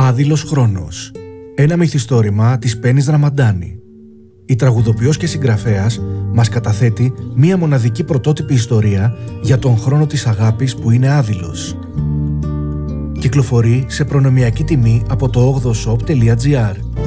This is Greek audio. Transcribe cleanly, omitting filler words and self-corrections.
Άδειλος χρόνος. Ένα μυθιστόρημα της Πέννης Δραμαντάνη. Η τραγουδοποιός και συγγραφέας μας καταθέτει μία μοναδική πρωτότυπη ιστορία για τον χρόνο της αγάπης που είναι άδειλος. Κυκλοφορεί σε προνομιακή τιμή από το 8shop.gr.